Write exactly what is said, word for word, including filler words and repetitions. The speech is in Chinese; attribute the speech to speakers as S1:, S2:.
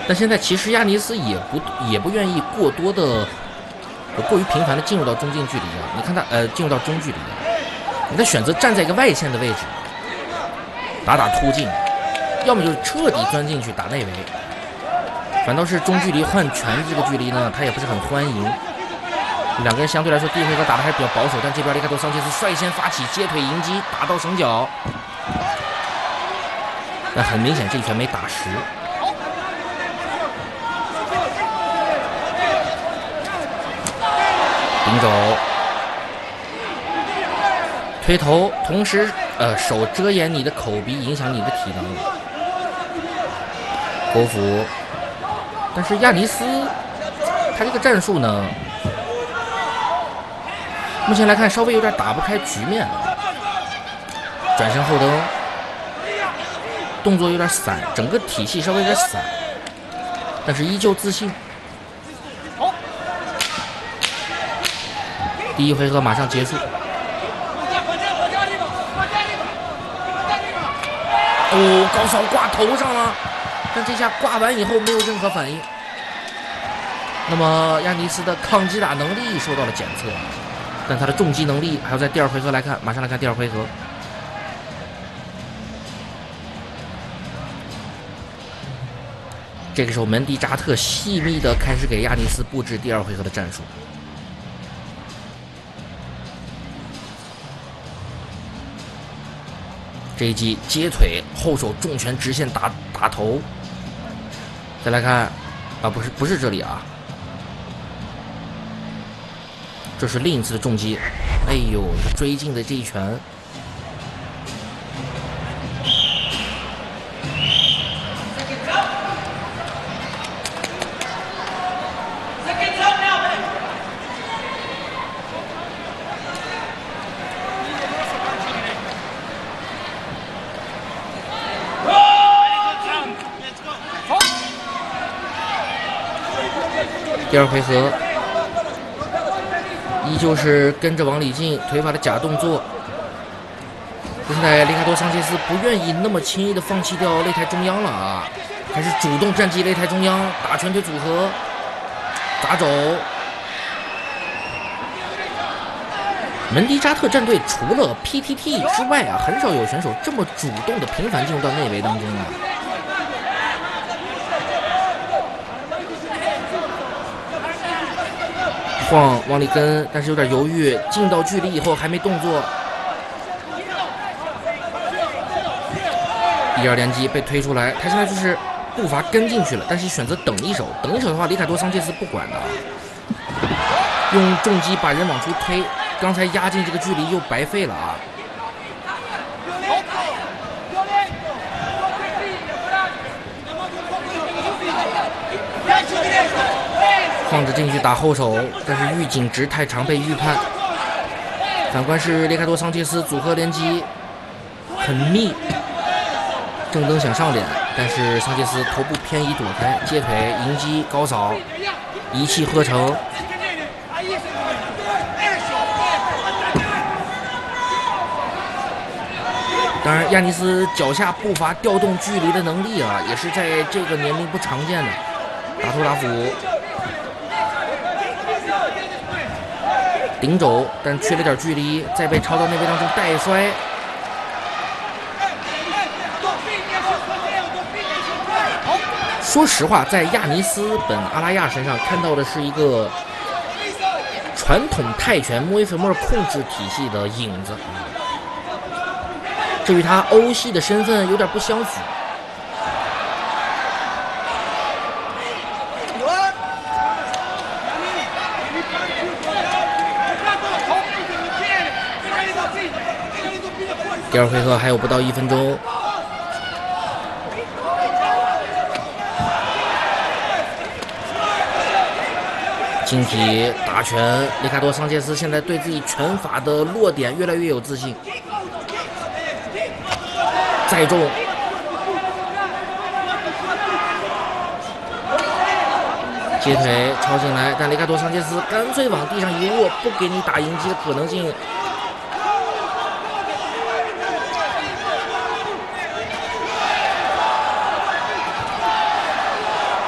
S1: 但现在其实亚尼斯也不也不愿意过多的、过于频繁的进入到中近距离啊。你看他呃进入到中距离，你他选择站在一个外线的位置，打打突进，要么就是彻底钻进去打内围。反倒是中距离换拳这个距离呢，他也不是很欢迎。两个人相对来说第一回合打的还是比较保守，但这边里卡多桑切斯率先发起接腿迎击，打到绳脚，但很明显这一拳没打实。顶肘，推头，同时呃手遮掩你的口鼻，影响你的体能。勾腹，但是亚尼斯他这个战术呢，目前来看稍微有点打不开局面啊。转身后蹬，动作有点散，整个体系稍微有点散，但是依旧自信。第一回合马上结束。哦，高扫挂头上了，但这下挂完以后没有任何反应。那么亚尼斯的抗击打能力受到了检测，但他的重击能力还要在第二回合来看。马上来看第二回合。这个时候门迪扎特细密的开始给亚尼斯布置第二回合的战术。这一击接腿后手重拳直线打打头。再来看啊，不是不是这里啊，这是另一次的重击。哎呦，追进的这一拳，第二回合依旧是跟着往里进，腿法的假动作。现在里卡多桑切斯不愿意那么轻易的放弃掉擂台中央了啊，还是主动站击擂台中央，打拳腿组合，砸肘。门迪扎特战队除了 P T T 之外啊，很少有选手这么主动的频繁进入到内围当中啊。晃往里跟，但是有点犹豫，进到距离以后还没动作。一二连击被推出来，他现在就是步伐跟进去了，但是选择等一手。等一手的话，里卡多桑切斯不管的，用重击把人往出推，刚才压进这个距离又白费了啊。晃着进去打后手，但是预警值太长被预判。反观是里卡多桑切斯组合连击很密，正蹬想上脸，但是桑切斯头部偏移躲开，接腿迎击高扫，一气呵成。当然亚尼斯脚下步伐调动距离的能力啊，也是在这个年龄不常见的。打头打腹，顶肘，但缺了点距离，再被抄到内围当中带摔。说实话，在亚尼斯本阿拉亚身上看到的是一个传统泰拳穆伊菲莫尔控制体系的影子，这与他欧系的身份有点不相符。第二回合还有不到一分钟，近体打拳，里卡多桑切斯现在对自己拳法的落点越来越有自信。再重，接腿抄进来，但里卡多桑切斯干脆往地上一卧，不给你打迎击的可能性。